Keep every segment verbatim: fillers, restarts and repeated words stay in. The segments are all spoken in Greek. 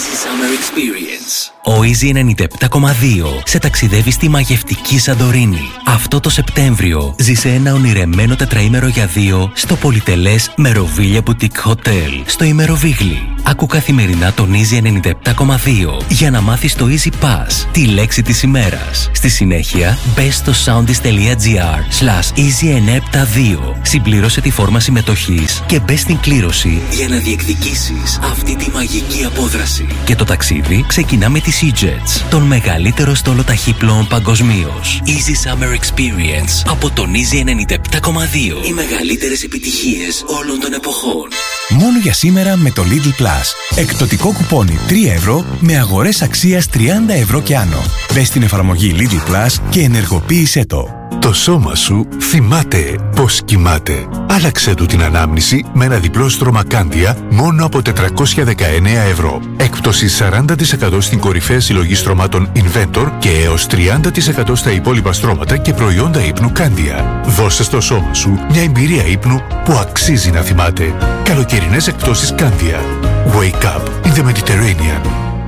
Easy Summer Experience. Ο Easy ενενήντα επτά κόμμα δύο σε ταξιδεύει στη μαγευτική Σαντορίνη. Αυτό το Σεπτέμβριο ζήσε ένα ονειρεμένο τετραήμερο για δύο στο πολυτελές Meroviglia Boutique Hotel στο Ημεροβίγλι. Άκου καθημερινά τον Easy ενενήντα επτά κόμμα δύο για να μάθεις το Easy Pass, τη λέξη της ημέρας. Στη συνέχεια, μπες στο soundis.gr slash easy εννιακόσια εβδομήντα δύο. Συμπλήρωσε τη φόρμα συμμετοχής και μπες στην κλήρωση για να διεκδικήσεις αυτή τη μαγική απόδραση. Και το ταξίδι ξεκινά με τη Sea-Jets, τον μεγαλύτερο στόλο ταχύπλοων παγκοσμίως. Easy Summer Experience από τον Easy ενενήντα επτά κόμμα δύο. Οι μεγαλύτερες επιτυχίες όλων των εποχών. Μόνο για σήμερα με το Lidl Plus. Εκπτωτικό κουπόνι τρία ευρώ με αγορές αξίας τριάντα ευρώ και άνω. Μπες στην εφαρμογή Lidl Plus και ενεργοποίησέ το. Το σώμα σου θυμάται πως κοιμάται. Άλλαξε του την ανάμνηση με ένα διπλό στρώμα Κάνδια μόνο από τετρακόσια δεκαεννέα ευρώ. Έκπτωση σαράντα τοις εκατό στην κορυφαία συλλογή στρωμάτων Inventor και έως τριάντα τοις εκατό στα υπόλοιπα στρώματα και προϊόντα ύπνου Κάνδια. Δώσε στο σώμα σου μια εμπειρία ύπνου που αξίζει να θυμάται. Καλοκαιρινές εκπτώσεις Κάνδια. Wake up in the Mediterranean.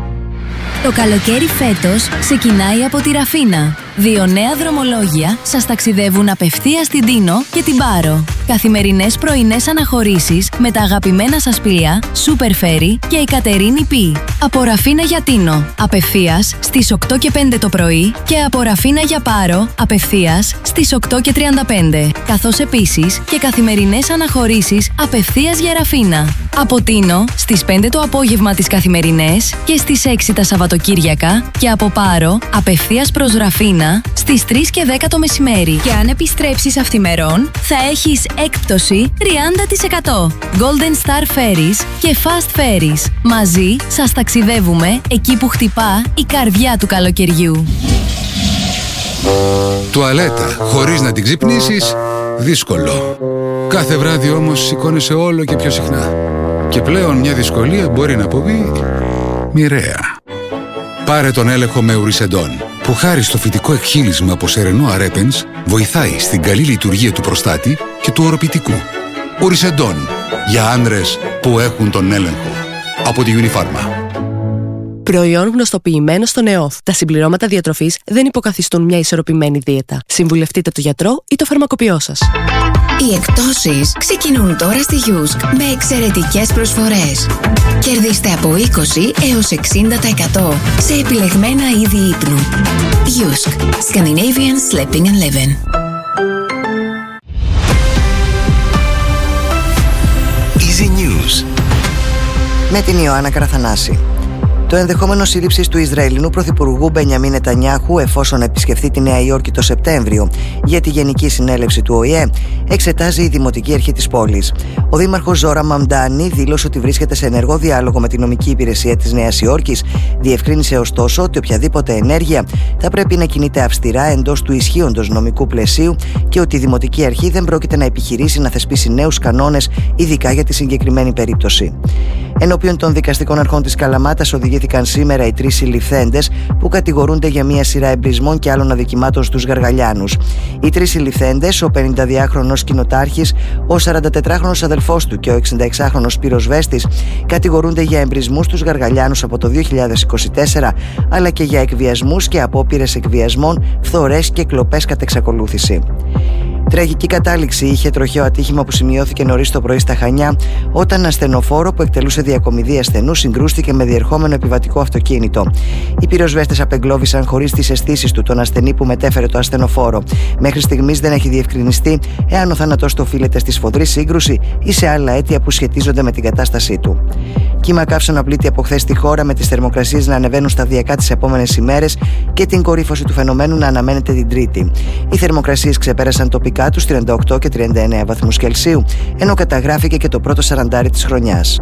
Το καλοκαίρι φέτος ξεκινάει από τη Ραφίνα. Δύο νέα δρομολόγια σας ταξιδεύουν απευθείας στην Τίνο και την Πάρο. Καθημερινές πρωινές αναχωρήσεις με τα αγαπημένα σας πλοία Super Ferry και η Κατερίνη Πι. Από Ραφίνα για Τίνο, απευθείας στις οκτώ και πέντε το πρωί και από Ραφίνα για Πάρο, απευθείας στις οκτώ και τριάντα πέντε. Καθώς επίσης και καθημερινές αναχωρήσεις απευθείας για Ραφίνα. Από Τίνο στις πέντε το απόγευμα τις καθημερινές και στις έξι τα Σαββατοκύριακα και από Πάρο απευθείας προς Ραφίνα στις τρεις και δέκα το μεσημέρι. Και αν επιστρέψεις αυθημερών, θα έχεις έκπτωση τριάντα τοις εκατό. Golden Star Ferries και Fast Ferries. Μαζί σας ταξιδεύουμε εκεί που χτυπά η καρδιά του καλοκαιριού. Τουαλέτα χωρίς να την ξυπνήσεις, δύσκολο. Κάθε βράδυ όμως σηκώνεσαι όλο και πιο συχνά. Και πλέον μια δυσκολία μπορεί να αποβεί μοιραία. Πάρε τον έλεγχο με Ουρισεντόν, που χάρη στο φυτικό εκχύλισμα από σερενό αρέπενς βοηθάει στην καλή λειτουργία του προστάτη και του οροπητικού. Ουρισεντόν, για άνδρες που έχουν τον έλεγχο. Από τη Unifarma. Προϊόν γνωστοποιημένο στον ΕΟΦ. Τα συμπληρώματα διατροφής δεν υποκαθιστούν μια ισορροπημένη δίαιτα. Συμβουλευτείτε τον γιατρό ή το φαρμακοποιό σας. Οι εκπτώσεις ξεκινούν τώρα στη Γιούσκ με εξαιρετικές προσφορές. Κερδίστε από είκοσι έως εξήντα τοις εκατό σε επιλεγμένα είδη ύπνου. Γιούσκ. Scandinavian Sleeping and Living. Easy News με την Ιωάννα Καραθανάση. Το ενδεχόμενο σύλληψης του Ισραηλινού Πρωθυπουργού Μπενιαμίν Νετανιάχου εφόσον επισκεφθεί τη Νέα Υόρκη το Σεπτέμβριο για τη Γενική Συνέλευση του Ο Η Ε εξετάζει η Δημοτική Αρχή της πόλης. Ο δήμαρχος Ζόρα Μαμντάνι δήλωσε ότι βρίσκεται σε ενεργό διάλογο με την νομική υπηρεσία της Νέας Υόρκης. Διευκρίνησε ωστόσο ότι οποιαδήποτε ενέργεια θα πρέπει να κινείται αυστηρά εντός του ισχύοντος νομικού πλαισίου και ότι η Δημοτική Αρχή δεν πρόκειται να επιχειρήσει να θεσπίσει νέους κανόνες, ειδικά για τη συγκεκριμένη περίπτωση. Ενώπιον των δικαστικών αρχών της Καλαμάτας οδηγήθηκαν σήμερα οι τρεις συλληφθέντες που κατηγορούνται για μια σειρά εμπρισμών και άλλων αδικημάτων στους Γαργαλιάνους. Οι τρεις συλληφθέντες, ο πενηνταδυάχρονος σκηνοτάρχης, ο σαραντατετράχρονος αδελφός του και ο εξηνταεξάχρονος πυροσβέστης, κατηγορούνται για εμπρισμούς στους Γαργαλιάνους από το δύο χιλιάδες είκοσι τέσσερα, αλλά και για εκβιασμούς και απόπειρες εκβιασμών, φθορές και κλοπές κατ' εξακολούθηση. Τραγική κατάληξη είχε τροχαίο ατύχημα που σημειώθηκε νωρίς το πρωί στα Χανιά, όταν ασθενοφόρο που εκτελούσε διακομιδή ασθενού συγκρούστηκε με διερχόμενο επιβατικό αυτοκίνητο. Οι πυροσβέστες απεγκλώβησαν χωρίς τις αισθήσεις του τον ασθενή που μετέφερε το ασθενοφόρο. Μέχρι στιγμής δεν έχει διευκρινιστεί εάν ο θάνατος του οφείλεται στη σφοδρή σύγκρουση ή σε άλλα αίτια που σχετίζονται με την κατάστασή του. Κύμα καύσωνα πλήττει από χθες τη χώρα, με τις θερμοκρασίες να ανεβαίνουν σταδιακά τις επόμενες ημέρες και την κορύφωση του φαινομένου να αναμένεται την Τρίτη. Οι θερμοκρασίες ξεπέρασαν τοπικά τους τριάντα οκτώ και τριάντα εννέα βαθμούς Κελσίου, ενώ καταγράφηκε και το πρώτο σαραντάρι της χρονιάς.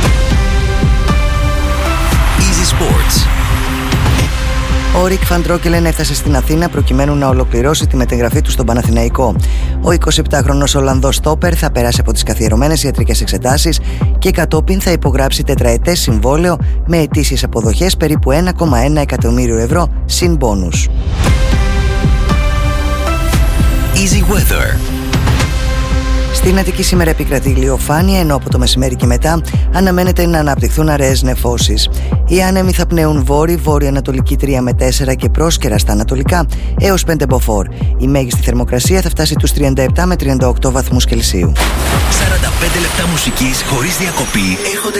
Easy Sports. Ο Ρικ Βαν Τρόκελεν έφτασε στην Αθήνα προκειμένου να ολοκληρώσει τη μετεγραφή του στον Παναθηναϊκό. Ο εικοσιεπτάχρονος Ολλανδός στόπερ θα περάσει από τις καθιερωμένες ιατρικές εξετάσεις και κατόπιν θα υπογράψει τετραετές συμβόλαιο με ετήσιες αποδοχές περίπου ένα κόμμα ένα εκατομμύριο ευρώ συν μπόνους. Easy Weather. Στην Αττική σήμερα επικρατεί ηλιοφάνεια, ενώ από το μεσημέρι και μετά αναμένεται να αναπτυχθούν αραιές νεφώσεις. Οι άνεμοι θα πνέουν βόρειο, βόρειο-ανατολική τρία με τέσσερα και πρόσκαιρα στα ανατολικά έως πέντε μποφόρ. Η μέγιστη θερμοκρασία θα φτάσει τους τριάντα επτά με τριάντα οκτώ βαθμούς Κελσίου. σαράντα πέντε λεπτά μουσικής χωρίς διακοπή έρχονται